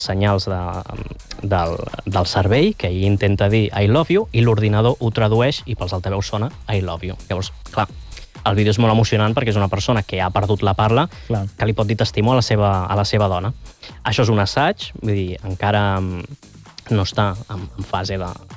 senyals del cervell, que ell intenta dir I love you, i l'ordinador ho tradueix i pels altaveus sona I love you. Llavors, clar, el vídeo és molt emocionant perquè és una persona que ha perdut la parla, que li pot dir t'estimo a la seva dona. Això és un assaig, vull dir, encara no està en fase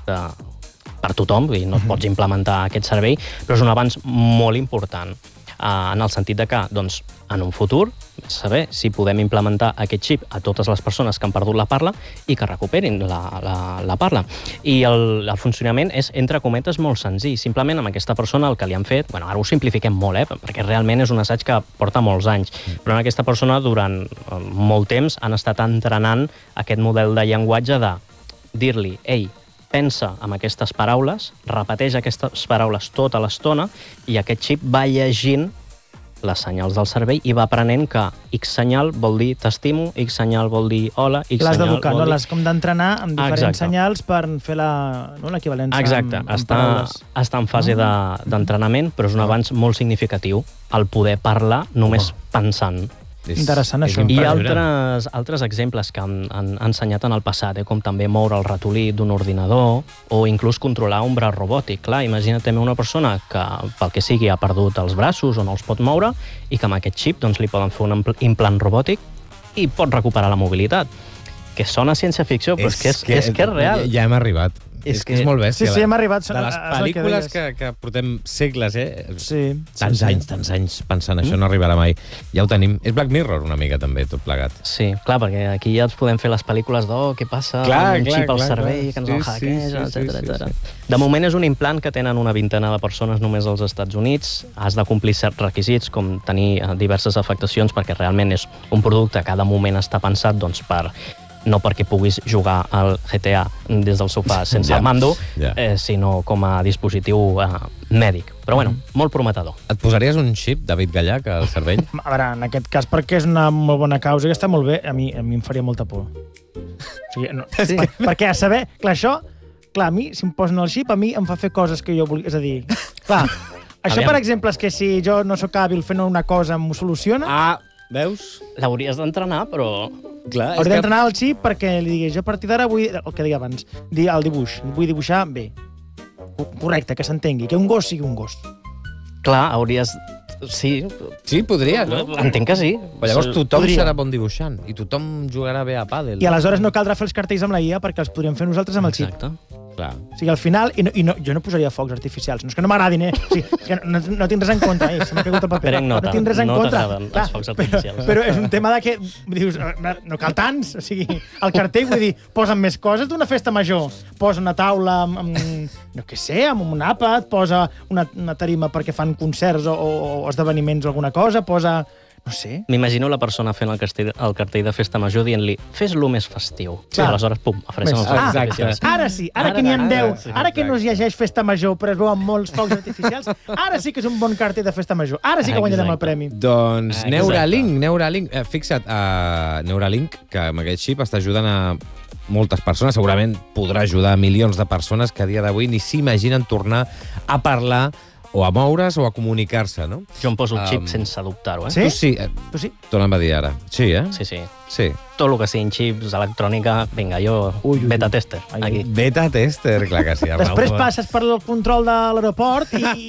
per tothom, vull dir, no et pots implementar aquest servei, però és un avanç molt important. En el sentit de que, doncs, en un futur, saber si podem implementar aquest xip a totes les persones que han perdut la parla i que recuperin la parla. I el funcionament és, entre cometes, molt senzill. Simplement amb aquesta persona el que li han fet, bueno, ara ho simplifiquem molt, perquè realment és un assaig que porta molts anys, però en aquesta persona durant molt temps han estat entrenant aquest model de llenguatge de dir-li, ei, pensa en aquestes paraules, repeteix aquestes paraules tota l'estona i aquest xip va llegint les senyals del cervell i va aprenent que X senyal vol dir t'estimo, X senyal vol dir hola, X l'has senyal d'educar, vol dir... l'has com d'entrenar amb diferents senyals per fer l'equivalència amb paraules. Està en fase d'entrenament, però és un avanç molt significatiu el poder parlar només pensant. Interessant, això. I altres exemples que han ensenyat en el passat, com també moure el ratolí d'un ordinador o inclús controlar un braç robòtic. Clar, imagina't també una persona que, pel que sigui, ha perdut els braços o no els pot moure i que amb aquest xip li poden fer un implant robòtic i pot recuperar la mobilitat. Que sona ciència-ficció, però és que és real. Ja hem arribat. És que és molt bèstia. Sí, hem arribat. De les pel·lícules que portem segles, Sí. Tants anys pensant això no arribarà mai. Ja ho tenim. És Black Mirror una mica també, tot plegat. Sí, clar, perquè aquí ja ens podem fer les pel·lícules què passa amb un xip al cervell, que ens el hackeja, etc. De moment és un implant que tenen una vintena de persones només als Estats Units. Has de complir certs requisits, com tenir diverses afectacions, perquè realment és un producte que cada moment està pensat no perquè puguis jugar al GTA des del sofà sense el mando, sinó com a dispositiu mèdic. Però bueno, molt prometedor. Et posaries un xip, David Gallac, al cervell? A veure, en aquest cas, perquè és una molt bona causa i està molt bé, a mi em faria molta por. Perquè a saber, clar, això, a mi, si em posen el xip, a mi em fa fer coses que jo volia... És a dir, clar, això, per exemple, és que si jo no sóc hàbil fent una cosa, m'ho soluciona... Veus? L'hauries d'entrenar, però... Hauria d'entrenar el xip perquè li digués, jo a partir d'ara vull, el que deia abans, el dibuix. Vull dibuixar bé. Correcte, que s'entengui, que un gos sigui un gos. Clar, hauries... Sí. Sí, podria, no? Entenc que sí. Però llavors tothom serà bon dibuixant i tothom jugarà bé a pàdel. I aleshores no caldrà fer els cartells amb la IA perquè els podríem fer nosaltres amb el xip. Exacte. Clar. O sigui, al final, jo no posaria focs artificials. No és que no m'agradin, O sigui, que no tinc res en contra, se m'ha caigut el paper. No tinc res en contra. Els focs artificials. Però és un tema de que dius, no cal tants. O sigui, el cartell, vull dir, posa més coses d'una festa major. Posa una taula amb no què sé, amb un àpat, posa una tarima perquè fan concerts o esdeveniments o alguna cosa, posa... No sé. M'imagino la persona fent el cartell de festa major dient-li fes-lo més festiu. I aleshores, pum, apareixen els focs artificials. Ara sí, ara que n'hi ha 10, ara que no es llegeix festa major però es veuen molts focs artificials, ara sí que és un bon cartell de festa major. Ara sí que guanyarem el premi. Doncs Neuralink. Fixa't, Neuralink, que amb aquest xip està ajudant a moltes persones, segurament podrà ajudar a milions de persones que a dia d'avui ni s'imaginen tornar a parlar o a moure's o a comunicar-se, no? Jo em poso el xip sense dubtar-ho, Sí? Tu sí? T'ho anava a dir ara. Sí, Sí. Tot el que siguin xips, electrònica, vinga, jo beta-tester. Beta-tester, clar que sí. Després passes per el control de l'aeroport i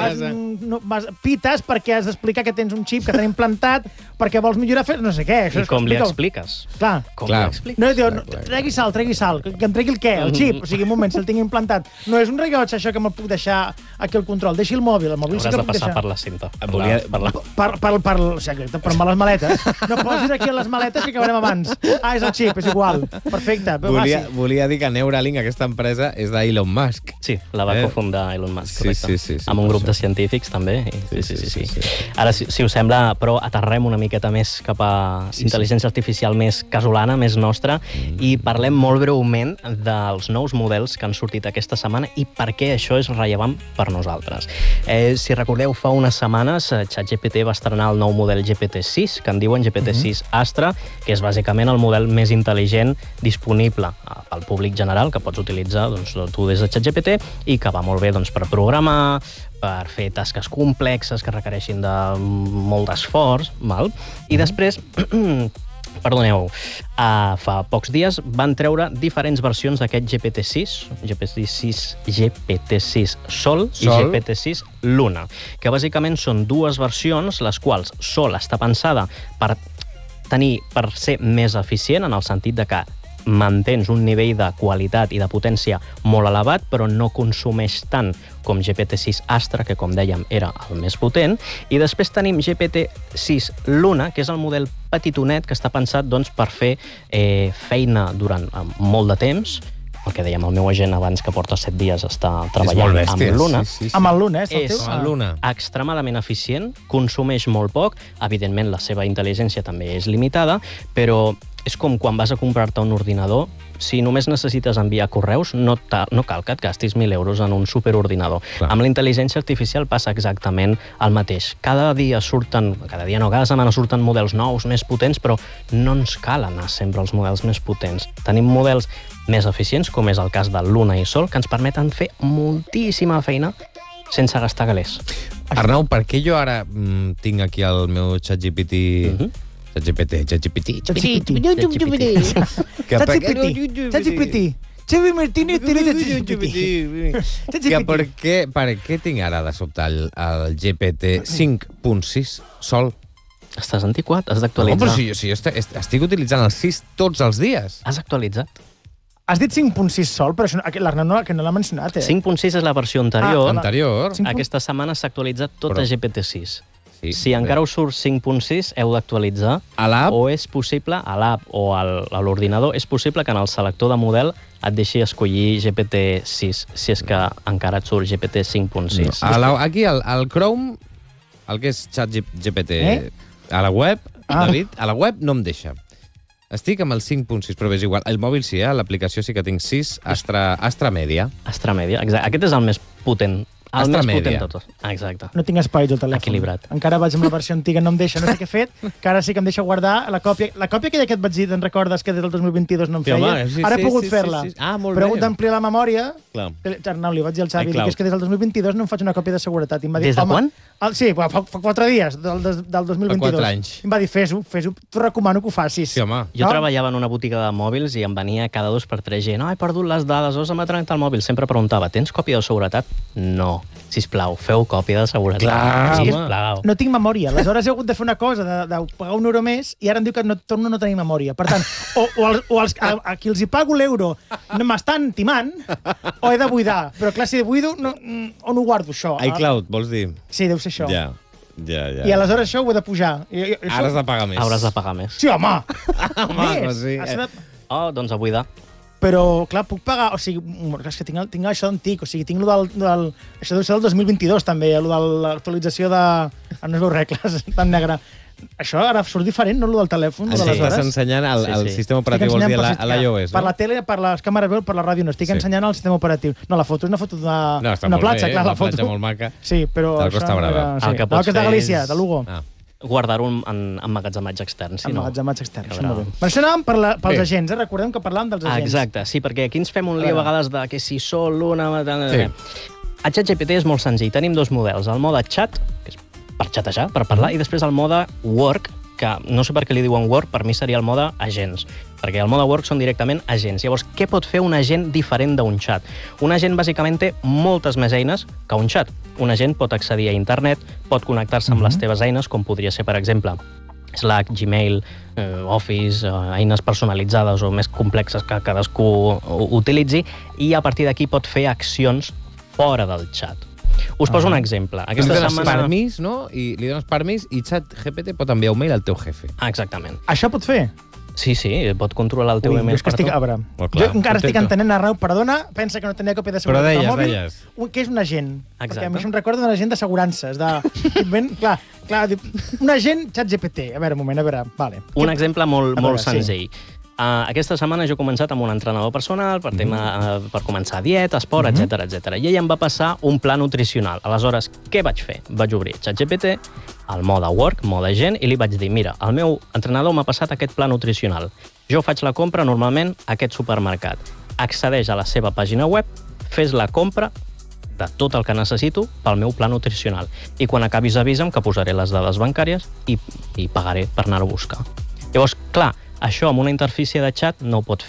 pites perquè has d'explicar que tens un xip que t'han implantat perquè vols millorar fer no sé què. I com li expliques? Clar. Com li expliques? No, diu, tregui sal, que em tregui el què? El xip. O sigui, un moment, si el tinc implantat. No és un rellotge, això, que me'l puc deixar aquí al control. Deixi el mòbil. El mòbil sí que el puc deixar. Hauràs de passar per la cinta. Per amb les maletes. No posis aquí a les maletes que acabarem abans. És el xip, és igual. Perfecte. Volia dir que Neuralink, aquesta empresa, és d'Elon Musk. Sí, la va cofundar Elon Musk, correcte. Sí. Amb un grup de científics, també. Sí. Ara, si us sembla, però aterrem una miqueta més cap a intel·ligència artificial més casolana, més nostra, i parlem molt breument dels nous models que han sortit aquesta setmana i per què això és rellevant per nosaltres. Si recordeu, fa unes setmanes ChatGPT va estrenar el nou model GPT-6, que en diuen GPT-6 Astra, que és bàsicament el model més intel·ligent disponible al públic general, que pots utilitzar tu des de ChatGPT i que va molt bé per programar, per fer tasques complexes que requereixin de molt d'esforç. I després Perdoneu, fa pocs dies van treure diferents versions d'aquest GPT-6, GPT-6 Sol i GPT-6 Luna, que bàsicament són dues versions, les quals Sol està pensada per ser més eficient, en el sentit de que mantens un nivell de qualitat i de potència molt elevat, però no consumeix tant com GPT-6 Astra, que, com dèiem, era el més potent. I després tenim GPT-6 Luna, que és el model petitonet que està pensat doncs, per fer feina durant molt de temps. El que dèiem, el meu agent abans, que porta 7 dies, està treballant amb Luna. Sí. Amb el Luna, és extremadament eficient, consumeix molt poc, evidentment la seva intel·ligència també és limitada, però és com quan vas a comprar-te un ordinador, si només necessites enviar correus, no cal que et gastis 1.000 euros en un superordinador. Clar. Amb la intel·ligència artificial passa exactament el mateix. Cada setmana surten models nous, més potents, però no ens cal anar sempre als models més potents. Tenim models més eficients, com és el cas de Luna i Sol, que ens permeten fer moltíssima feina sense gastar galers. Arnau, per què jo ara tinc aquí el meu ChatGPT... ChatGPT. Per què tinc ara de sobte el GPT 5.6 Sol? Estàs antiquat, has d'actualitzar. No, però si jo estic utilitzant el 6 tots els dies. Has actualitzat. Has dit 5.6 Sol, però l'Arnau que no l'ha mencionat. 5.6 és la versió anterior. Anterior. Aquesta setmana s'ha actualitzat tot a GPT-6. Sí, si encara us surt 5.6, heu d'actualitzar. A l'app? O és possible, a l'app o a l'ordinador, és possible que en el selector de model et deixi escollir GPT-6, si és que encara et surt GPT 5.6. No. Aquí, al Chrome, el que és ChatGPT, a la web, David, a la web no em deixa. Estic amb el 5.6, però és igual. El mòbil sí, l'aplicació sí que tinc 6, Astra Media. Astra Media, exacte. Aquest és el més potent. El Astra més Media. potent de tots. Exacte. No tinc espai al telèfon. Equilibrat. Encara vaig amb la versió antiga, no em deixa, no sé què he fet, que ara sí que em deixa guardar la còpia. La còpia aquella que et vaig dir, te'n recordes, que des del 2022 no em feia? Ara he pogut fer-la. Però he hagut d'ampliar la memòria. Arnau, li vaig dir al Xavi, que és que des del 2022 no em faig una còpia de seguretat. Des de quan? Sí, fa 4 dies, del 2022. Fa 4 anys. Em va dir, fes-ho. T'ho recomano que ho facis. Sí, home. Jo treballava en una botiga de mòbils i em venia cada 2 per 3 gent. He perdut les dades, se m'ha trencat el mòbil. Sempre preguntava, tens còpia de seguretat? No. Sisplau, feu còpia de seguretat. Clar, sisplau. No tinc memòria. Aleshores he hagut de fer una cosa, de pagar €1 més, i ara em diu que torno a no tenir memòria. Per tant, a qui els hi pago l'euro m'estan timant, o he de buidar. Però clar, si buido, on ho guardo, això? iCloud, vols dir? Sí, deu ser això. Ja. I aleshores això ho he de pujar. Ara has de pagar més. Hauràs de pagar més. Sí, home! Home, sí. Oh, doncs a buidar. Però, clar, puc pagar... O sigui, és que tinc això d'antic. O sigui, tinc això deu ser del 2022, també, de l'actualització de... No es veu regles, tan negre. Això ara surt diferent, no, del telèfon? Estàs ensenyant el sistema operatiu, vols dir, a l'iOS, no? Per la tele, per les càmeres veu, per la ràdio, no. Estic ensenyant el sistema operatiu. No, la foto és una foto d'una platja, clar, la foto. Platja molt maca. Sí, però... De la Costa Brava. El que pots fer és de Galícia, de Lugo. Guardar-ho en emmagatzematge extern, si no. Emmagatzematge extern, això molt bé. Per això anàvem pels agents, recordem que parlàvem dels agents. Exacte, sí, perquè aquí ens fem un lío a vegades de que si Sol, Luna... A ChatGPT és molt senzill. Tenim 2 models. El mode chat, que és per xatejar, per parlar, i després el mode work, que no sé per què li diuen work, per mi seria el mode agents, perquè el mode work són directament agents. Llavors, què pot fer un agent diferent d'un chat? Un agent, bàsicament, té moltes més eines que un chat. Un agent pot accedir a internet, pot connectar-se amb les teves eines, com podria ser, per exemple, Slack, Gmail, Office, eines personalitzades o més complexes que cadascú utilitzi, i a partir d'aquí pot fer accions fora del chat. Us poso un exemple. Aquesta setmana... permís, no? I li dones permís i ChatGPT pot enviar un mail al teu jefe. Exactament. Això pot fer? Sí, pot controlar el teu email per tu. Jo encara estic entenent, Arnau, perdona, pensa que no tenia còpia de seguretat al mòbil. Però deies. Què és un agent? Perquè a mi em recorda un agent d'assegurances. Clar, un agent ChatGPT. A veure, un moment, vale. Un exemple molt senzill. Aquesta setmana jo he començat amb un entrenador personal per començar dieta, esport, etc. I ell em va passar un pla nutricional. Aleshores, què vaig fer? Vaig obrir ChatGPT, el mode work, mode agent, i li vaig dir, mira, el meu entrenador m'ha passat aquest pla nutricional. Jo faig la compra normalment a aquest supermercat. Accedeix a la seva pàgina web, fes la compra de tot el que necessito pel meu pla nutricional. I quan acabis avisa'm que posaré les dades bancàries i pagaré per anar-ho a buscar. Llavors, clar, això amb una interfície de xat no ho pot